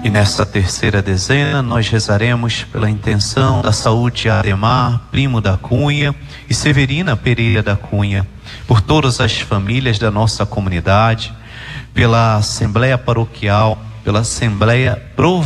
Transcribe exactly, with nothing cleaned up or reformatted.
E nessa terceira dezena nós rezaremos pela intenção da saúde de Ademar, primo da Cunha, e Severina Pereira da Cunha, por todas as famílias da nossa comunidade, pela Assembleia Paroquial, pela Assembleia Provincial,